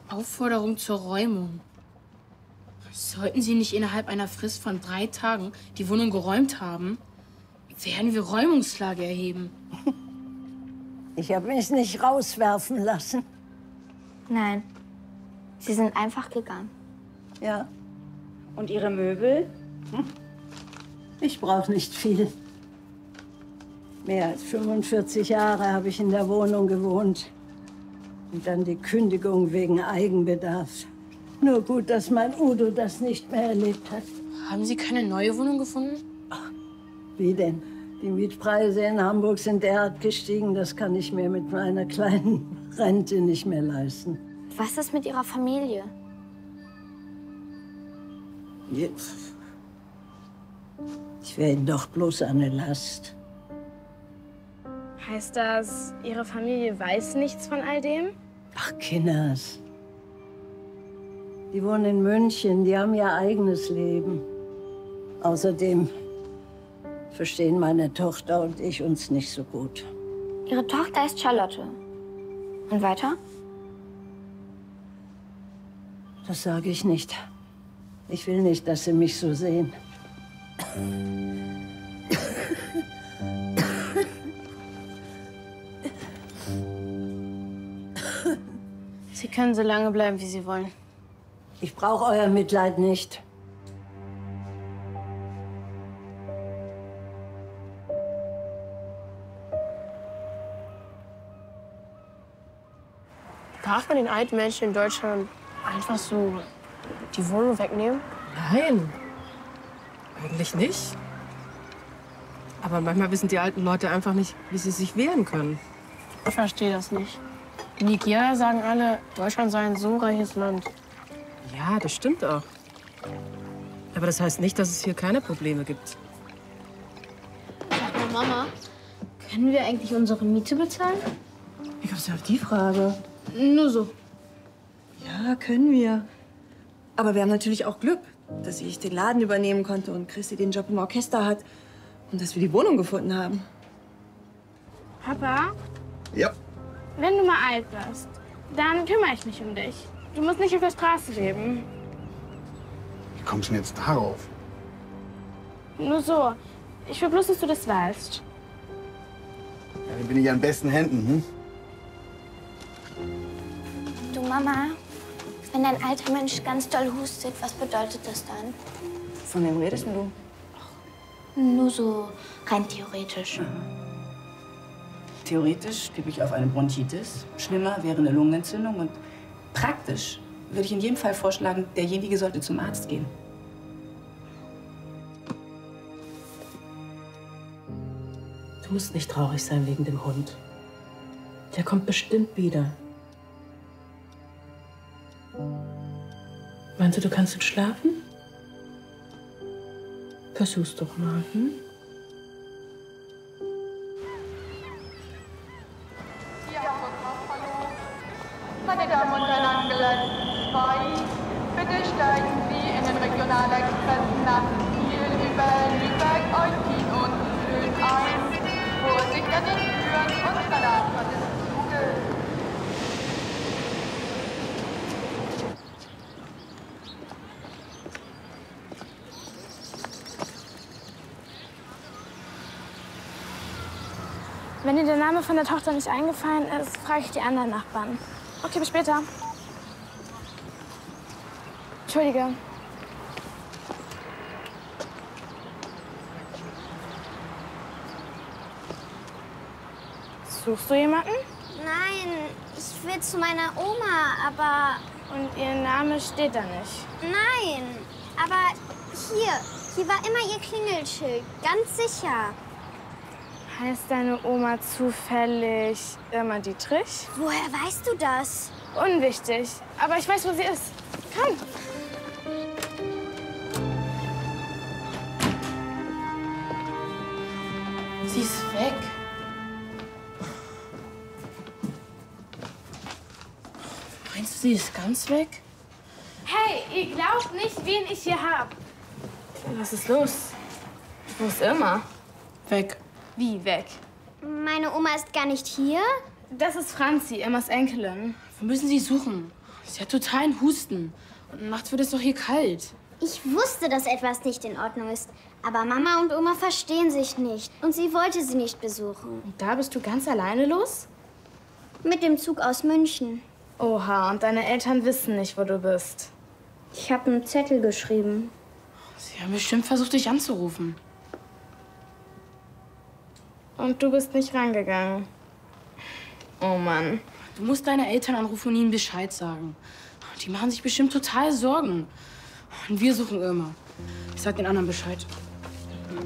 Aufforderung zur Räumung. Sollten Sie nicht innerhalb einer Frist von 3 Tagen die Wohnung geräumt haben, werden wir Räumungsklage erheben. Ich habe mich nicht rauswerfen lassen. Nein, Sie sind einfach gegangen. Ja, Und Ihre Möbel? ich brauche nicht viel. Mehr als 45 Jahre habe ich in der Wohnung gewohnt. Und dann die Kündigung wegen Eigenbedarf. Nur gut, dass mein Udo das nicht mehr erlebt hat. Haben Sie keine neue Wohnung gefunden? Wie denn? Die Mietpreise in Hamburg sind derart gestiegen, das kann ich mir mit meiner kleinen Rente nicht mehr leisten. Was ist mit Ihrer Familie? Ich wäre Ihnen doch bloß eine Last. Heißt das, Ihre Familie weiß nichts von all dem? Ach, Kinders. Die wohnen in München, die haben ihr eigenes Leben. Außerdem verstehen meine Tochter und ich uns nicht so gut. Ihre Tochter ist Charlotte. Und weiter? Das sage ich nicht. Ich will nicht, dass sie mich so sehen. Sie können so lange bleiben, wie Sie wollen. Ich brauche euer Mitleid nicht. Darf man den alten Menschen in Deutschland einfach so die Wohnung wegnehmen? Nein, eigentlich nicht. Aber manchmal wissen die alten Leute einfach nicht, wie sie sich wehren können. Ich verstehe das nicht. In Nigeria sagen alle, Deutschland sei ein so reiches Land. Ja, das stimmt auch. Aber das heißt nicht, dass es hier keine Probleme gibt. Sag mal, Mama, können wir eigentlich unsere Miete bezahlen? Wie kommst du auf die Frage? Nur so. Ja, können wir. Aber wir haben natürlich auch Glück, dass ich den Laden übernehmen konnte und Christi den Job im Orchester hat und dass wir die Wohnung gefunden haben. Papa, Ja. wenn du mal alt wirst, dann kümmere ich mich um dich. Du musst nicht auf der Straße leben. Wie kommst du denn jetzt darauf? Nur so. Ich will bloß, dass du das weißt. Ja, dann bin ich an besten Händen, hm? Du, Mama, wenn ein alter Mensch ganz doll hustet, was bedeutet das dann? Von wem redest denn du? Nur so rein theoretisch. Theoretisch tippe ich auf eine Bronchitis. Schlimmer wäre eine Lungenentzündung. Und praktisch würde ich in jedem Fall vorschlagen, derjenige sollte zum Arzt gehen. Du musst nicht traurig sein wegen dem Hund. Der kommt bestimmt wieder. Meinst du kannst jetzt schlafen? Versuch's doch mal, hm? Meine Damen und Herren, angelangt 2. Bitte steigen Sie in den Regionalexpress nach Kiel über Lübeck, Eutin und Sylt ein. Vorsicht an den Türen und Verlassen des Zuges. Wenn dir der Name von der Tochter nicht eingefallen ist, frage ich die anderen Nachbarn. Okay, bis später. Entschuldige. Suchst du jemanden? Nein, ich will zu meiner Oma, aber... Und ihr Name steht da nicht. Nein, aber hier war immer ihr Klingelschild, ganz sicher. Heißt deine Oma zufällig Irma Dietrich? Woher weißt du das? Unwichtig, aber ich weiß, wo sie ist. Komm. Sie ist weg. Meinst du, sie ist ganz weg? Hey, ihr glaubt nicht, wen ich hier hab. Was ist los? Wo ist Irma? Weg. Wie weg? Meine Oma ist gar nicht hier? Das ist Franzi, Irmas Enkelin. Wir müssen sie suchen. Sie hat totalen Husten. Und nachts wird es doch hier kalt. Ich wusste, dass etwas nicht in Ordnung ist. Aber Mama und Oma verstehen sich nicht. Und sie wollte sie nicht besuchen. Und da bist du ganz alleine los? Mit dem Zug aus München. Oha, und deine Eltern wissen nicht, wo du bist. Ich habe einen Zettel geschrieben. Sie haben bestimmt versucht, dich anzurufen. Und du bist nicht rangegangen. Oh Mann. Du musst deine Eltern anrufen und ihnen Bescheid sagen. Die machen sich bestimmt total Sorgen. Und wir suchen Irma. Ich sag den anderen Bescheid.